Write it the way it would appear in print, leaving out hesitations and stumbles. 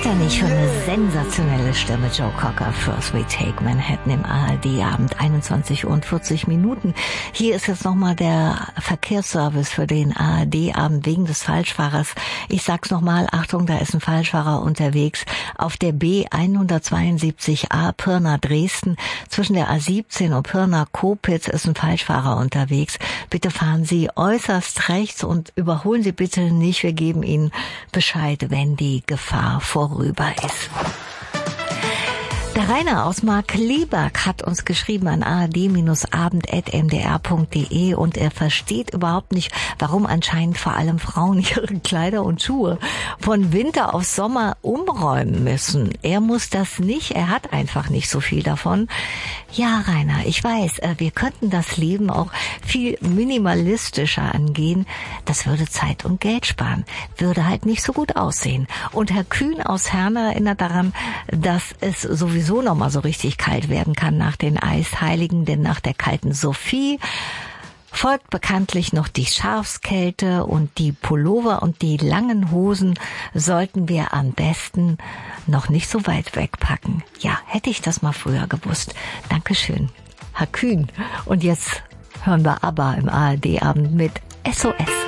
er nicht für eine sensationelle Stimme? Joe Cocker, First We Take Manhattan im ARD-Abend, 21 Uhr und 40 Minuten. Hier ist jetzt nochmal der Verkehrsservice für den ARD-Abend wegen des Falschfahrers. Ich sag's nochmal, Achtung, da ist ein Falschfahrer unterwegs. Auf der B172a Pirna-Dresden zwischen der A17 und Pirna-Kopitz ist ein Falschfahrer unterwegs. Bitte fahren Sie äußerst rechts und überholen Sie bitte nicht. Wir geben Ihnen Bescheid, wenn die Gefahr vorüber ist. Der Rainer aus Markkleeberg hat uns geschrieben an ard-abend@mdr.de und er versteht überhaupt nicht, warum anscheinend vor allem Frauen ihre Kleider und Schuhe von Winter auf Sommer umräumen müssen. Er muss das nicht, er hat einfach nicht so viel davon. Ja, Rainer, ich weiß, wir könnten das Leben auch viel minimalistischer angehen. Das würde Zeit und Geld sparen, würde halt nicht so gut aussehen. Und Herr Kühn aus Herne erinnert daran, dass es sowieso noch mal so richtig kalt werden kann nach den Eisheiligen, denn nach der kalten Sophie folgt bekanntlich noch die Schafskälte und die Pullover und die langen Hosen sollten wir am besten noch nicht so weit wegpacken. Ja, hätte ich das mal früher gewusst. Dankeschön, Herr Kühn. Und jetzt hören wir ABBA im ARD-Abend mit SOS.